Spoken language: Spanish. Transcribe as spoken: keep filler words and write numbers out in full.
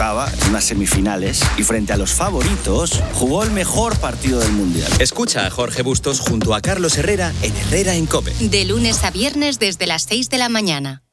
Estaba en unas semifinales y frente a los favoritos jugó el mejor partido del Mundial. Escucha a Jorge Bustos junto a Carlos Herrera en Herrera en COPE. De lunes a viernes desde las seis de la mañana.